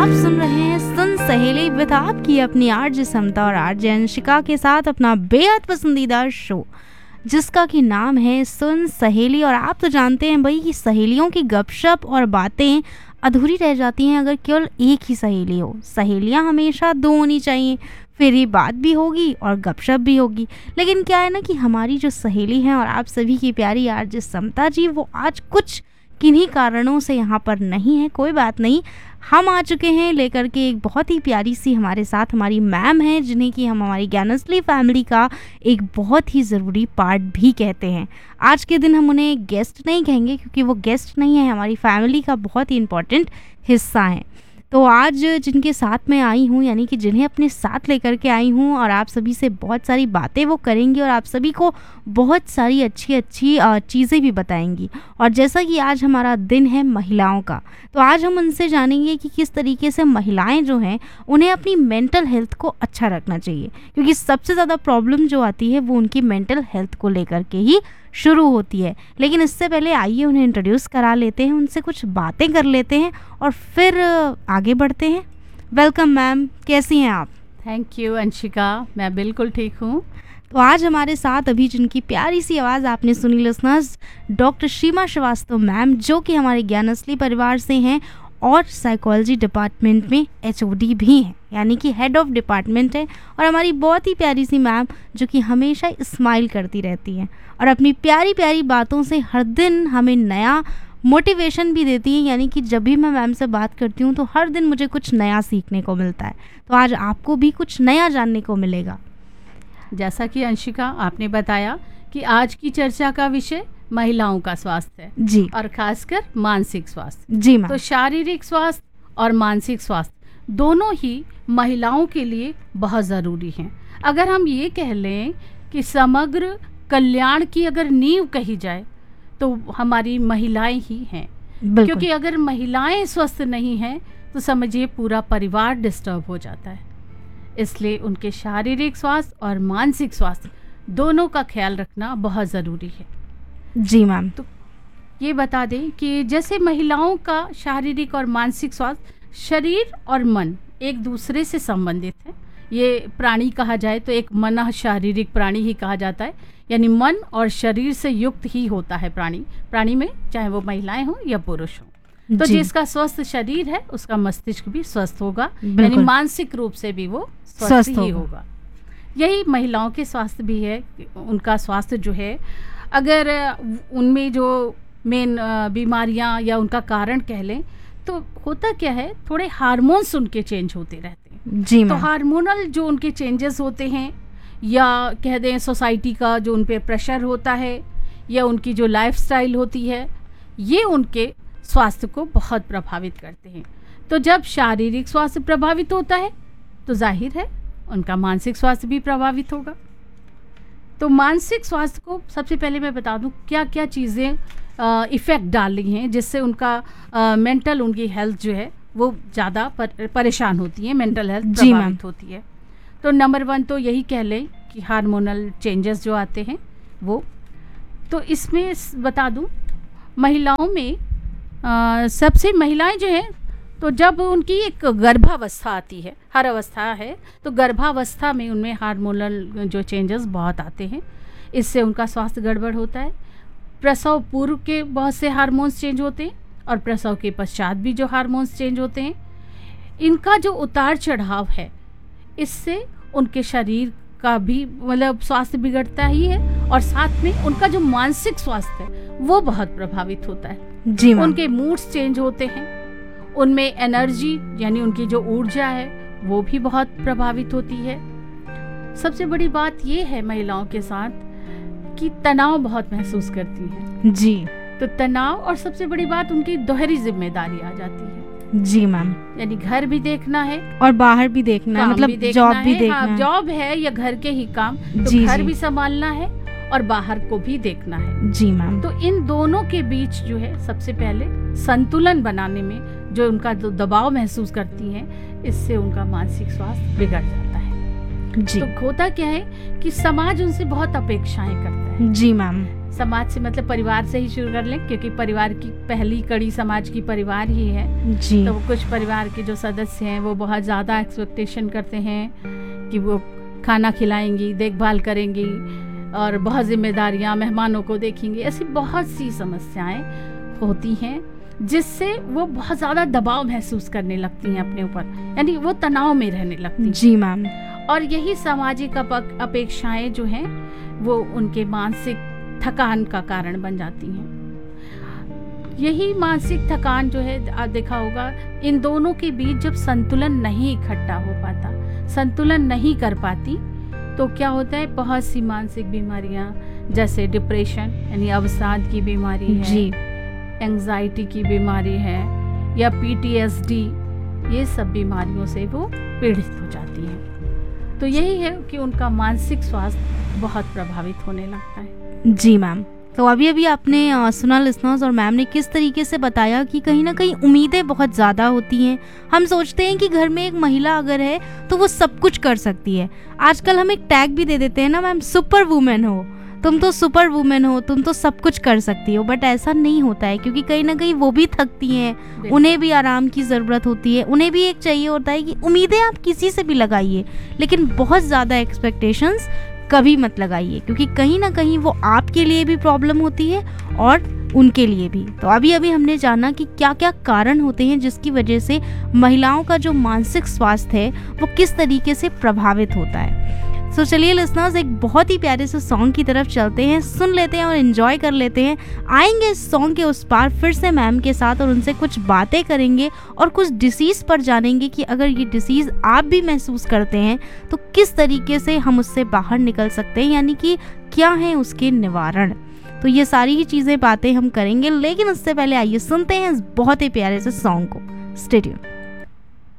आप सुन रहे हैं सुन सहेली विद आपकी अपनी आरजे समता और आरजे अंशिका के साथ अपना बेहद पसंदीदा शो, जिसका कि नाम है सुन सहेली। और आप तो जानते हैं भाई कि सहेलियों की गपशप और बातें अधूरी रह जाती हैं अगर केवल एक ही सहेली हो। सहेलियां हमेशा दो होनी चाहिए, फिर ही बात भी होगी और गपशप भी होगी। लेकिन क्या है ना कि हमारी जो सहेली हैं और आप सभी की प्यारी आरजे समता जी, वो आज कुछ किन्हीं कारणों से यहाँ पर नहीं है। कोई बात नहीं, हम आ चुके हैं लेकर के एक बहुत ही प्यारी सी हमारे साथ हमारी मैम है, जिन्हें कि हम हमारी ज्ञानस्ली फैमिली का एक बहुत ही ज़रूरी पार्ट भी कहते हैं। आज के दिन हम उन्हें गेस्ट नहीं कहेंगे क्योंकि वो गेस्ट नहीं है, हमारी फैमिली का बहुत ही इम्पॉर्टेंट हिस्सा हैं। तो आज जिनके साथ मैं आई हूँ, यानी कि जिन्हें अपने साथ लेकर के आई हूँ, और आप सभी से बहुत सारी बातें वो करेंगी और आप सभी को बहुत सारी अच्छी अच्छी चीज़ें भी बताएंगी। और जैसा कि आज हमारा दिन है महिलाओं का, तो आज हम उनसे जानेंगे कि किस तरीके से महिलाएं जो हैं उन्हें अपनी मेंटल हेल्थ को अच्छा रखना चाहिए, क्योंकि सबसे ज़्यादा प्रॉब्लम जो आती है वो उनकी मेंटल हेल्थ को लेकर के ही शुरू होती है। लेकिन इससे पहले आइए उन्हें इंट्रोड्यूस करा लेते हैं, उनसे कुछ बातें कर लेते हैं और फिर आगे बढ़ते हैं। वेलकम मैम, कैसी हैं आप? थैंक यू अंशिका, मैं बिल्कुल ठीक हूँ। तो आज हमारे साथ अभी जिनकी प्यारी सी आवाज़ आपने सुनी लिसनर्स, डॉक्टर सीमा श्रीवास्तव मैम, जो कि हमारे ज्ञानस्ली परिवार से हैं और साइकोलॉजी डिपार्टमेंट में एचओडी भी हैं, यानी कि हेड ऑफ डिपार्टमेंट है। और हमारी बहुत ही प्यारी सी मैम जो कि हमेशा स्माइल करती रहती हैं और अपनी प्यारी प्यारी बातों से हर दिन हमें नया मोटिवेशन भी देती हैं। यानी कि जब भी मैं मैम से बात करती हूँ तो हर दिन मुझे कुछ नया सीखने को मिलता है। तो आज आपको भी कुछ नया जानने को मिलेगा। जैसा कि अंशिका आपने बताया कि आज की चर्चा का विषय महिलाओं का स्वास्थ्य है जी, और खासकर मानसिक स्वास्थ्य जी मैम। तो शारीरिक स्वास्थ्य और मानसिक स्वास्थ्य दोनों ही महिलाओं के लिए बहुत ज़रूरी हैं। अगर हम ये कह लें कि समग्र कल्याण की अगर नींव कही जाए तो हमारी महिलाएं ही हैं, क्योंकि अगर महिलाएं स्वस्थ नहीं हैं तो समझिए पूरा परिवार डिस्टर्ब हो जाता है। इसलिए उनके शारीरिक स्वास्थ्य और मानसिक स्वास्थ्य दोनों का ख्याल रखना बहुत ज़रूरी है। जी मैम। तो ये बता दें कि जैसे महिलाओं का शारीरिक और मानसिक स्वास्थ्य, शरीर और मन एक दूसरे से संबंधित है। ये प्राणी कहा जाए तो एक मन शारीरिक प्राणी ही कहा जाता है, यानी मन और शरीर से युक्त ही होता है प्राणी में, चाहे वो महिलाएं हों या पुरुष हों। तो जिसका स्वस्थ शरीर है उसका मस्तिष्क भी स्वस्थ होगा, यानी मानसिक रूप से भी वो स्वस्थ ही होगा। यही महिलाओं के स्वास्थ्य भी है। उनका स्वास्थ्य जो है, अगर उनमें जो मेन बीमारियां या उनका कारण कह लें तो होता क्या है, थोड़े हार्मोन्स उनके चेंज होते रहते हैं। जी तो हार्मोनल जो उनके चेंजेस होते हैं, या कह दें सोसाइटी का जो उन पे प्रेशर होता है, या उनकी जो लाइफस्टाइल होती है, ये उनके स्वास्थ्य को बहुत प्रभावित करते हैं। तो जब शारीरिक स्वास्थ्य प्रभावित होता है तो जाहिर है उनका मानसिक स्वास्थ्य भी प्रभावित होगा। तो मानसिक स्वास्थ्य को सबसे पहले मैं बता दूं क्या क्या चीज़ें इफ़ेक्ट डाल रही हैं जिससे उनका मेंटल उनकी हेल्थ जो है वो ज़्यादा परेशान होती है, मेंटल हेल्थ प्रभावित होती है। तो नंबर 1 तो यही कह लें कि हार्मोनल चेंजेस जो आते हैं वो। तो इसमें बता दूं महिलाओं में सबसे महिलाएं जो हैं, तो जब उनकी एक गर्भावस्था आती है, हर अवस्था है, तो गर्भावस्था में उनमें हार्मोनल जो चेंजेस बहुत आते हैं, इससे उनका स्वास्थ्य गड़बड़ होता है। प्रसव पूर्व के बहुत से हार्मोन्स चेंज होते हैं और प्रसव के पश्चात भी जो हार्मोन्स चेंज होते हैं, इनका जो उतार चढ़ाव है, इससे उनके शरीर का भी मतलब स्वास्थ्य बिगड़ता ही है और साथ में उनका जो मानसिक स्वास्थ्य है वो बहुत प्रभावित होता है। जी उनके मूड्स चेंज होते हैं, उनमें एनर्जी यानी उनकी जो ऊर्जा है वो भी बहुत प्रभावित होती है। सबसे बड़ी बात ये है महिलाओं के साथ कि तनाव बहुत महसूस करती हैं। जी। तो तनाव और सबसे बड़ी बात उनकी दोहरी जिम्मेदारी आ जाती है। जी मैम, यानी घर भी देखना है और बाहर भी देखना है, मतलब जॉब भी देखना है। जॉब है या घर के ही काम, तो घर भी संभालना है और बाहर को भी देखना है। जी मैम। तो इन दोनों के बीच जो है सबसे पहले संतुलन बनाने में जो उनका दबाव महसूस करती हैं, इससे उनका मानसिक स्वास्थ्य बिगड़ जाता है। जी। तो होता क्या है कि समाज उनसे बहुत अपेक्षाएं करता है। जी मैम। समाज से मतलब परिवार से ही शुरू कर लें, क्योंकि परिवार की पहली कड़ी समाज की परिवार ही है जी। तो कुछ परिवार के जो सदस्य हैं वो बहुत ज़्यादा एक्सपेक्टेशन करते हैं कि वो खाना खिलाएंगी, देखभाल करेंगी और बहुत जिम्मेदारियां, मेहमानों को देखेंगी। ऐसी बहुत सी समस्याएं होती हैं जिससे वो बहुत ज़्यादा दबाव महसूस करने लगती हैं अपने ऊपर, यानी वो तनाव में रहने लगती हैं। जी मैम। और यही सामाजिक अपेक्षाएं जो हैं वो उनके मानसिक थकान का कारण बन जाती हैं। यही मानसिक थकान जो है देखा होगा, इन दोनों के बीच जब संतुलन नहीं इकट्ठा हो पाता, संतुलन नहीं कर पाती, तो क्या होता है, बहुत सी मानसिक बीमारियां जैसे डिप्रेशन यानी अवसाद की बीमारी है जी, एंजाइटी की बीमारी है या PTSD, ये सब बीमारियों से वो पीड़ित हो जाती हैं। तो यही है कि उनका मानसिक स्वास्थ्य बहुत प्रभावित होने लगता है। जी मैम। तो अभी आपने सुना लिसनर्स, और मैम ने किस तरीके से बताया कि कहीं ना कहीं उम्मीदें बहुत ज़्यादा होती हैं। हम सोचते हैं कि घर में एक महिला अगर है तो वो सब कुछ कर सकती है। आजकल हम एक टैग भी दे देते हैं ना मैम, सुपर वुमेन हो, तुम तो सुपर वुमेन हो, तुम तो सब कुछ कर सकती हो। बट ऐसा नहीं होता है, क्योंकि कहीं ना कहीं वो भी थकती हैं, उन्हें भी आराम की ज़रूरत होती है, उन्हें भी एक चाहिए होता है कि उम्मीदें आप किसी से भी लगाइए, लेकिन बहुत ज़्यादा एक्सपेक्टेशंस कभी मत लगाइए, क्योंकि कहीं ना कहीं वो आपके लिए भी प्रॉब्लम होती है और उनके लिए भी। तो अभी हमने जाना कि क्या क्या कारण होते हैं जिसकी वजह से महिलाओं का जो मानसिक स्वास्थ्य है वो किस तरीके से प्रभावित होता है। सो चलिए लिसनर्स, एक बहुत ही प्यारे से सॉन्ग की तरफ चलते हैं, सुन लेते हैं और एंजॉय कर लेते हैं। आएंगे इस सॉन्ग के उस पार फिर से मैम के साथ और उनसे कुछ बातें करेंगे और कुछ डिसीज़ पर जानेंगे कि अगर ये डिसीज़ आप भी महसूस करते हैं तो किस तरीके से हम उससे बाहर निकल सकते हैं, यानी कि क्या है उसके निवारण। तो ये सारी ही चीज़ें बातें हम करेंगे, लेकिन उससे पहले आइए सुनते हैं इस बहुत ही प्यारे से सॉन्ग को। Stay tuned.